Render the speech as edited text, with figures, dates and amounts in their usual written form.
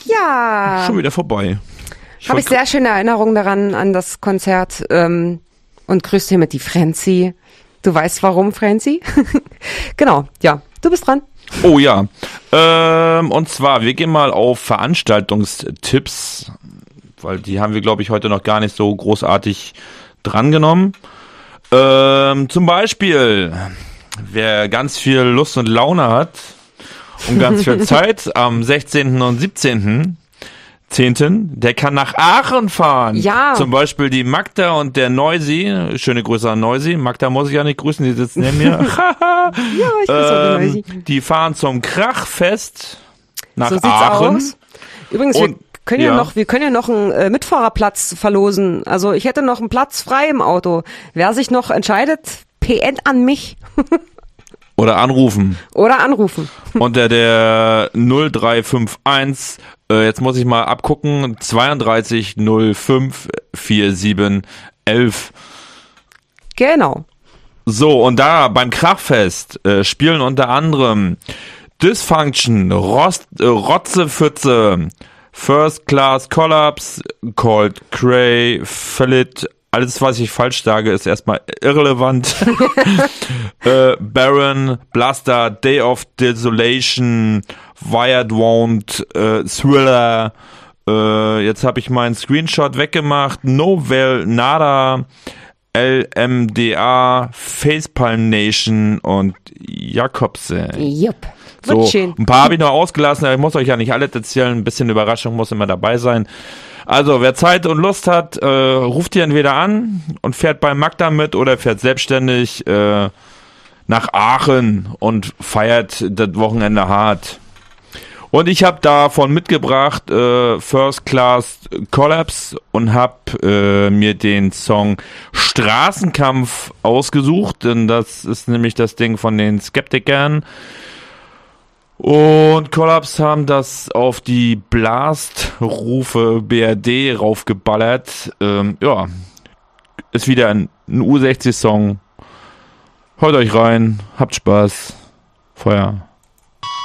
Ja. Schon wieder vorbei. Habe ich sehr schöne Erinnerungen daran, an das Konzert. Und grüß hiermit die Franzi. Du weißt warum, Franzi? Genau, ja. Du bist dran. Oh ja. Und zwar, wir gehen mal auf Veranstaltungstipps, weil die haben wir, glaube ich, heute noch gar nicht so großartig drangenommen. Zum Beispiel, wer ganz viel Lust und Laune hat und ganz viel Zeit, am 16. und 17. 10. Der kann nach Aachen fahren. Ja. Zum Beispiel die Magda und der Neusi. Schöne Grüße an Neusi. Magda muss ich ja nicht grüßen, die sitzt neben mir. Ja, ich grüße auch den Neusi. Die fahren zum Krachfest nach So sieht's Aachen. aus. Übrigens, Und, wir können ja noch einen Mitfahrerplatz verlosen. Also ich hätte noch einen Platz frei im Auto. Wer sich noch entscheidet, PN an mich. Oder anrufen. Oder anrufen. Unter der 0351, jetzt muss ich mal abgucken, 32 05 47 11. Genau. So, und da beim Krachfest spielen unter anderem Dysfunction, Rotzepfütze, First Class Collapse, Cold Cray, Falit. Alles, was ich falsch sage, ist erstmal irrelevant. Baron, Blaster, Day of Desolation, Wired Wound, Thriller. Jetzt habe ich meinen Screenshot weggemacht. Novel, Nada, LMDA, Facepalm Nation und Jakobsen. Jupp. So, Wird schön. ein paar habe ich noch ausgelassen, ich muss euch ja nicht alle erzählen, ein bisschen Überraschung muss immer dabei sein. Also, wer Zeit und Lust hat, ruft ihr entweder an und fährt bei Magda mit oder fährt selbstständig nach Aachen und feiert das Wochenende hart. Und ich habe davon mitgebracht First Class Collapse und habe mir den Song Straßenkampf ausgesucht, denn das ist nämlich das Ding von den Skeptikern. Und Collapse haben das auf die Blast-Rufe BRD raufgeballert. Ja, ist wieder ein U60-Song. Hört euch rein, habt Spaß. Feuer.